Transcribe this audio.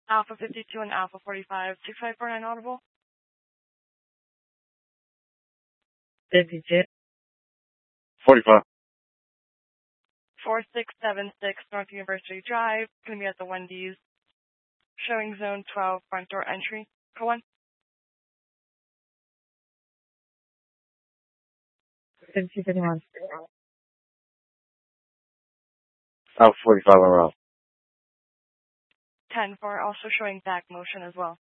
Alpha 52 and Alpha 45, 6549 audible. 52. 45. 4676 North University Drive. Going to be at the Wendy's. Showing zone 12, front door entry. Go on. 5251. Alpha 45 on route. 10-4, also showing back motion as well.